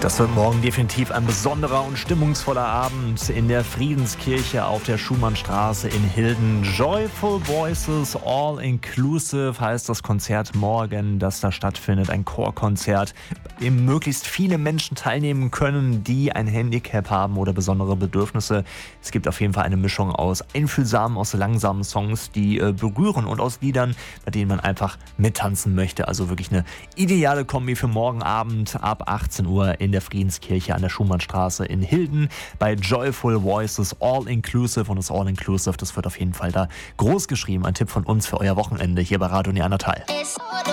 Das wird morgen definitiv ein besonderer und stimmungsvoller Abend in der Friedenskirche auf der Schumannstraße in Hilden. Joyful Voices All Inclusive heißt das Konzert morgen, das da stattfindet. Ein Chorkonzert, bei dem möglichst viele Menschen teilnehmen können, die ein Handicap haben oder besondere Bedürfnisse. Es gibt auf jeden Fall eine Mischung aus einfühlsamen, aus langsamen Songs, die berühren und aus Liedern, bei denen man einfach mittanzen möchte. Also wirklich eine ideale Kombi für morgen Abend ab 18 Uhr in der Friedenskirche an der Schumannstraße in Hilden bei Joyful Voices All Inclusive. Und das All Inclusive, das wird auf jeden Fall da groß geschrieben. Ein Tipp von uns für euer Wochenende hier bei Radio Neandertal.